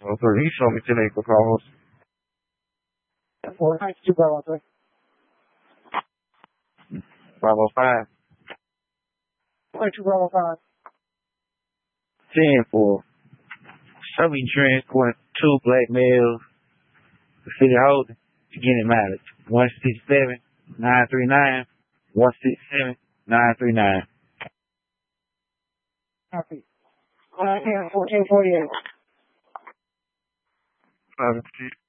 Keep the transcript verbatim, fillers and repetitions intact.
Okay, he showed me today for calls. four nine two Bravo three. Bravo five. twenty-two Bravo five. ten for Chevy transport two black males, the city holding, beginning mileage. one six seven nine three nine, one six seven nine three nine. Copy. one fourteen forty-eight. Uh,